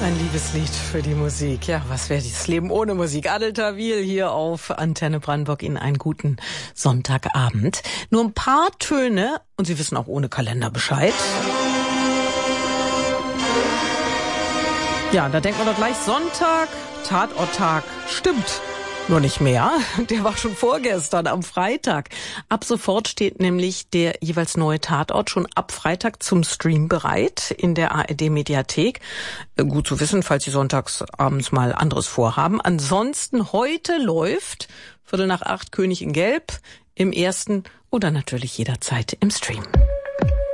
Ein Liebeslied für die Musik. Ja, was wäre das Leben ohne Musik? Adel Tawil hier auf Antenne Brandenburg. Ihnen einen guten Sonntagabend. Nur ein paar Töne und Sie wissen auch ohne Kalender Bescheid. Ja, da denkt man doch gleich Sonntag, Tatorttag. Stimmt. Nur nicht mehr. Der war schon vorgestern am Freitag. Ab sofort steht nämlich der jeweils neue Tatort schon ab Freitag zum Stream bereit in der ARD-Mediathek. Gut zu wissen, falls Sie sonntags abends mal anderes vorhaben. Ansonsten heute läuft 7:45 König in Gelb im ersten oder natürlich jederzeit im Stream.